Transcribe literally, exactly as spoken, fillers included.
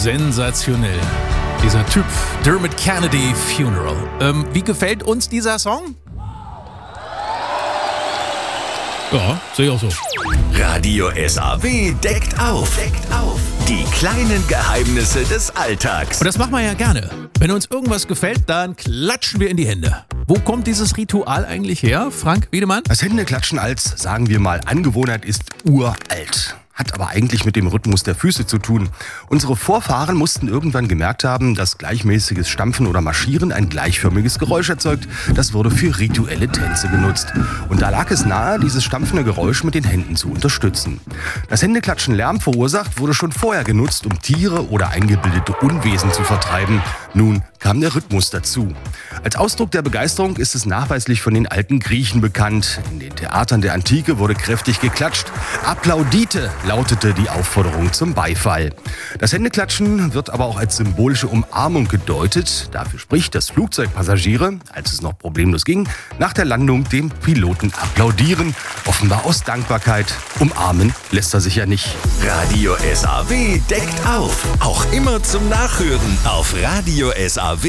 Sensationell. Dieser Typ, Dermot Kennedy Funeral. Ähm, wie gefällt uns dieser Song? Ja, sehe ich auch so. Radio S A W deckt auf. Deckt auf. Die kleinen Geheimnisse des Alltags. Und das machen wir ja gerne. Wenn uns irgendwas gefällt, dann klatschen wir in die Hände. Wo kommt dieses Ritual eigentlich her, Frank Wiedemann? Das Händeklatschen als, sagen wir mal, Angewohnheit ist uralt. Hat aber eigentlich mit dem Rhythmus der Füße zu tun. Unsere Vorfahren mussten irgendwann gemerkt haben, dass gleichmäßiges Stampfen oder Marschieren ein gleichförmiges Geräusch erzeugt. Das wurde für rituelle Tänze genutzt. Und da lag es nahe, dieses stampfende Geräusch mit den Händen zu unterstützen. Das Händeklatschen Lärm verursacht, wurde schon vorher genutzt, um Tiere oder eingebildete Unwesen zu vertreiben. Nun kam der Rhythmus dazu. Als Ausdruck der Begeisterung ist es nachweislich von den alten Griechen bekannt. In den Theatern der Antike wurde kräftig geklatscht. Applaudite lautete die Aufforderung zum Beifall. Das Händeklatschen wird aber auch als symbolische Umarmung gedeutet. Dafür spricht, dass Flugzeugpassagiere, als es noch problemlos ging, nach der Landung dem Piloten applaudieren. Offenbar aus Dankbarkeit. Umarmen lässt er sich ja nicht. Radio S A W deckt auf. Auch immer zum Nachhören auf Radio S A W.